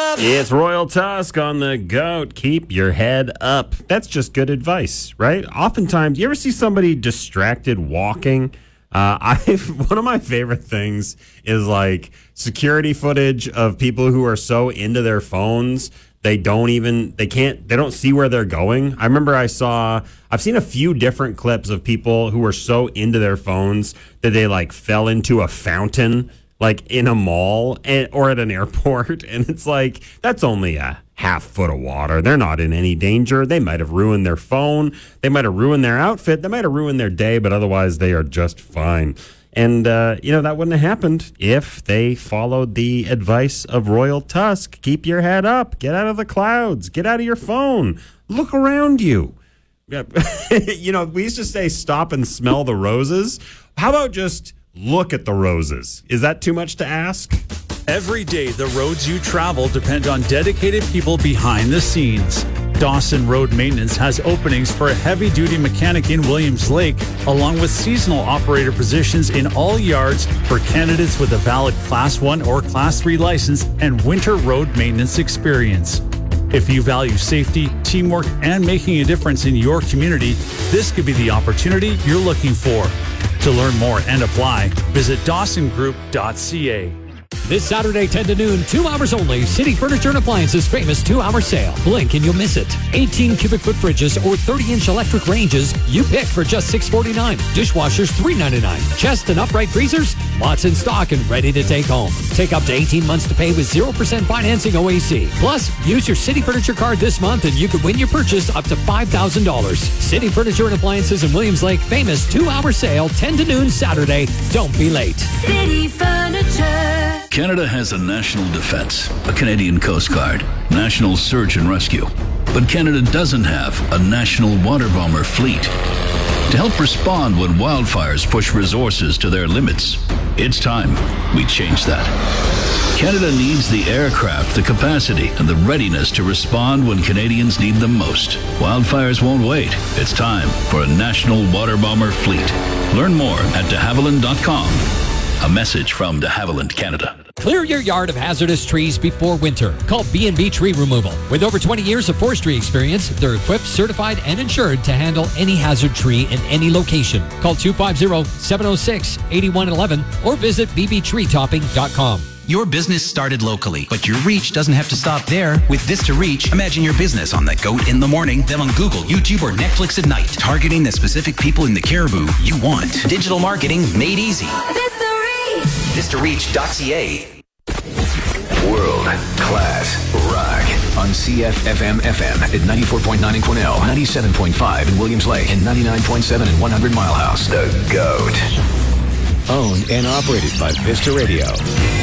It's Royal Tusk on the GOAT. Keep your head up. That's just good advice, right? Oftentimes, you ever see somebody distracted walking? One of my favorite things is like security footage of people who are so into their phones they don't see where they're going. I remember I've seen a few different clips of people who were so into their phones that they like fell into a fountain like in a mall or at an airport, and it's like that's only a half foot of water. They're not in any danger. They might have ruined their phone. They might have ruined their outfit. They might have ruined their day, but otherwise they are just fine. And, that wouldn't have happened if they followed the advice of Royal Tusk. Keep your head up. Get out of the clouds. Get out of your phone. Look around you. We used to say stop and smell the roses. How about just look at the roses? Is that too much to ask? Every day, the roads you travel depend on dedicated people behind the scenes. Dawson Road Maintenance has openings for a heavy-duty mechanic in Williams Lake, along with seasonal operator positions in all yards for candidates with a valid Class 1 or Class 3 license and winter road maintenance experience. If you value safety, teamwork, and making a difference in your community, this could be the opportunity you're looking for. To learn more and apply, visit dawsongroup.ca. This Saturday, 10 to noon, 2 hours only, City Furniture and Appliances famous 2-hour sale. Blink and you'll miss it. 18 cubic foot fridges or 30-inch electric ranges, you pick for just $649. Dishwashers, $399. Chest and upright freezers, lots in stock and ready to take home. Take up to 18 months to pay with 0% financing OAC. Plus, use your City Furniture card this month and you could win your purchase up to $5,000. City Furniture and Appliances in Williams Lake famous 2-hour sale, 10 to noon Saturday. Don't be late. City Furniture. Canada has a national defense, a Canadian Coast Guard, national search and rescue. But Canada doesn't have a national water bomber fleet. To help respond when wildfires push resources to their limits, it's time we change that. Canada needs the aircraft, the capacity, and the readiness to respond when Canadians need them most. Wildfires won't wait. It's time for a national water bomber fleet. Learn more at de Havilland.com. A message from de Havilland, Canada. Clear your yard of hazardous trees before winter. Call B&B Tree Removal. With over 20 years of forestry experience, they're equipped, certified, and insured to handle any hazard tree in any location. Call 250-706-8111 or visit bbtreetopping.com. Your business started locally, but your reach doesn't have to stop there. With Vista Reach, imagine your business on the GOAT in the morning, then on Google, YouTube, or Netflix at night, targeting the specific people in the Caribou you want. Digital marketing made easy. VistaReach.ca. World-class rock on CFFM FM at 94.9 in Quesnel, 97.5 in Williams Lake, and 99.7 in 100 Mile House. The GOAT. Owned and operated by Vista Radio.